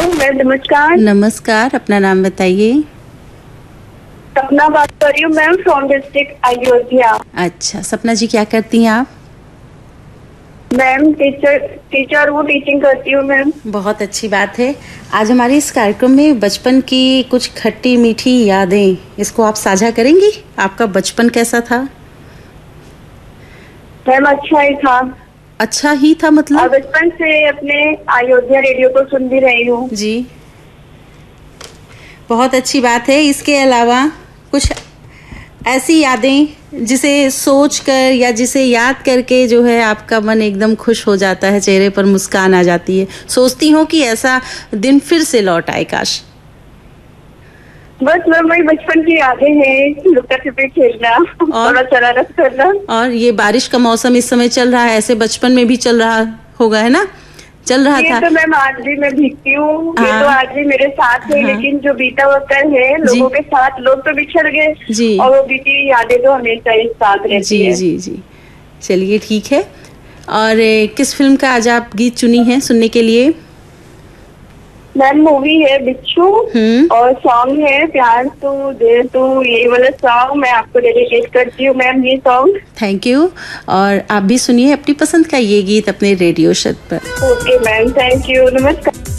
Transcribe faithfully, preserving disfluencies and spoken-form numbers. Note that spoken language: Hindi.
मैम नमस्कार। नमस्कार, अपना नाम बताइए। सपना बात कर रही हूँ मैम, फ्रॉम डिस्ट्रिक्ट अयोध्या। अच्छा, सपना जी क्या करती हैं आप? मैम टीचर टीचर हूँ, टीचिंग करती हूँ मैम। बहुत अच्छी बात है। आज हमारे इस कार्यक्रम में बचपन की कुछ खट्टी मीठी यादें, इसको आप साझा करेंगी? आपका बचपन कैसा था? मैम अच्छा ही था। अच्छा ही था मतलब? बचपन से अपने अयोध्या रेडियो को सुन भी रही हूँ जी, बहुत अच्छी बात है। इसके अलावा कुछ ऐसी यादें जिसे सोच कर या जिसे याद करके जो है आपका मन एकदम खुश हो जाता है, चेहरे पर मुस्कान आ जाती है, सोचती हो कि ऐसा दिन फिर से लौट आए काश? बस मैम वही बचपन की यादें हैं, लुका छिपी खेलना और शरारत करना। और ये बारिश का मौसम इस समय चल रहा है, ऐसे बचपन में भी चल रहा होगा, है ना? चल रहा ये था। तो मैम आज भी मैं भीगती हूँ, ये हाँ, तो आज भी मेरे साथ है। हाँ, लेकिन जो बीता हुआ कल है, लोगों के साथ लोग तो बिछड़ गए जी, और वो बीती हुई यादें तो हमेशा एक साथ रहती जी है। जी जी चलिए ठीक है। और ए, किस फिल्म का आज आप गीत चुनी है सुनने के लिए? मैम मूवी है बिच्छू और सॉन्ग है प्यार तू दे तू, ये वाला सॉन्ग मैं आपको डेडिकेट करती हूँ मैम, ये सॉन्ग। Thank you. और आप भी सुनिए अपनी पसंद का ये गीत अपने रेडियो शत पर। ओके मैम, थैंक यू, नमस्कार।